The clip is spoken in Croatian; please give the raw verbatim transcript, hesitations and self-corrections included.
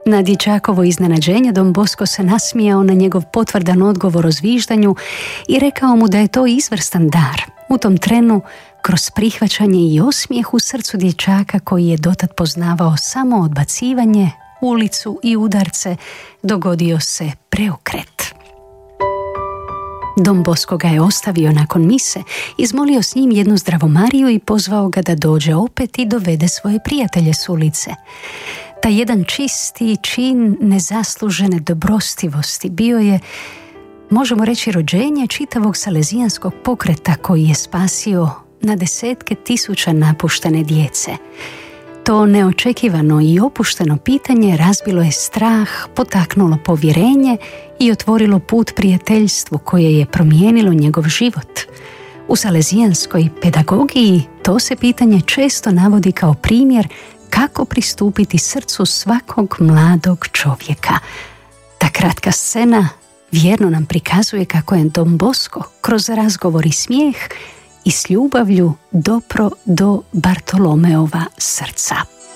Na dječakovo iznenađenje Don Bosco se nasmijao na njegov potvrdan odgovor o zviždanju i rekao mu da je to izvrstan dar. U tom trenu, kroz prihvaćanje i osmijeh u srcu dječaka koji je dotad poznavao samo odbacivanje, ulicu i udarce, dogodio se preokret. Don Bosco ga je ostavio nakon mise, izmolio s njim jednu zdravomariju i pozvao ga da dođe opet i dovede svoje prijatelje s ulice. Taj jedan čisti čin nezaslužene dobrostivosti bio je, možemo reći, rođenje čitavog salezijanskog pokreta koji je spasio na desetke tisuća napuštene djece. To neočekivano i opušteno pitanje razbilo je strah, potaknulo povjerenje i otvorilo put prijateljstvu koje je promijenilo njegov život. U salezijanskoj pedagogiji to se pitanje često navodi kao primjer kako pristupiti srcu svakog mladog čovjeka. Ta kratka scena vjerno nam prikazuje kako je Don Bosco kroz razgovor i smijeh i s ljubavlju dopro do Bartolomeova srca.